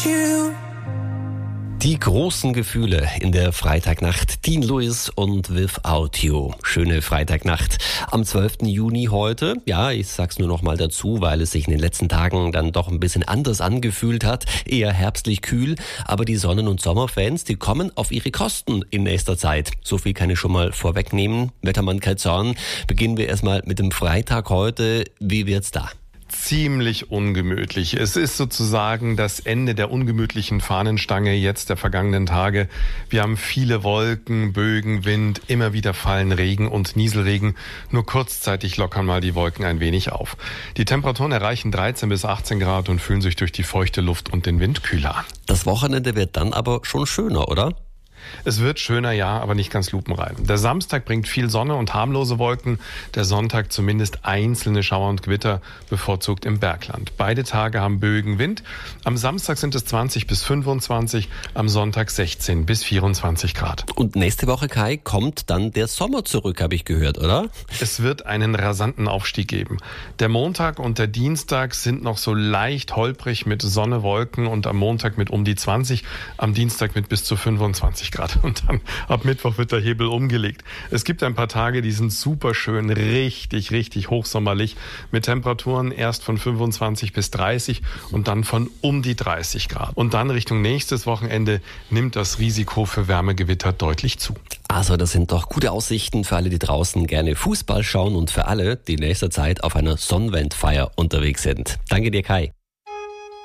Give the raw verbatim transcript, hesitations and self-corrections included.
you. Die großen Gefühle in der Freitagnacht. Dean Lewis und Without You. Schöne Freitagnacht am zwölften Juni heute. Ja, ich sag's nur noch mal dazu, weil es sich in den letzten Tagen dann doch ein bisschen anders angefühlt hat. Eher herbstlich kühl. Aber die Sonnen- und Sommerfans, die kommen auf ihre Kosten in nächster Zeit. So viel kann ich schon mal vorwegnehmen. Wettermann Kai Zorn. Beginnen wir erstmal mit dem Freitag heute. Wie wird's da? Ziemlich ungemütlich. Es ist sozusagen das Ende der ungemütlichen Fahnenstange jetzt der vergangenen Tage. Wir haben viele Wolken, Bögen, Wind, immer wieder fallen Regen und Nieselregen. Nur kurzzeitig lockern mal die Wolken ein wenig auf. Die Temperaturen erreichen dreizehn bis achtzehn Grad und fühlen sich durch die feuchte Luft und den Wind kühler an. Das Wochenende wird dann aber schon schöner, oder? Es wird schöner, ja, aber nicht ganz lupenrein. Der Samstag bringt viel Sonne und harmlose Wolken. Der Sonntag zumindest einzelne Schauer und Gewitter, bevorzugt im Bergland. Beide Tage haben Bögen Wind. Am Samstag sind es zwanzig bis fünfundzwanzig, am Sonntag sechzehn bis vierundzwanzig Grad. Und nächste Woche, Kai, kommt dann der Sommer zurück, habe ich gehört, oder? Es wird einen rasanten Aufstieg geben. Der Montag und der Dienstag sind noch so leicht holprig mit Sonne, Wolken und am Montag mit um die zwanzig, am Dienstag mit bis zu fünfundzwanzig Grad. Und dann ab Mittwoch wird der Hebel umgelegt. Es gibt ein paar Tage, die sind super schön, richtig, richtig hochsommerlich mit Temperaturen erst von fünfundzwanzig bis dreißig und dann von um die dreißig Grad. Und dann Richtung nächstes Wochenende nimmt das Risiko für Wärmegewitter deutlich zu. Also das sind doch gute Aussichten für alle, die draußen gerne Fußball schauen und für alle, die in nächster Zeit auf einer Sonnenwendfeier unterwegs sind. Danke dir, Kai.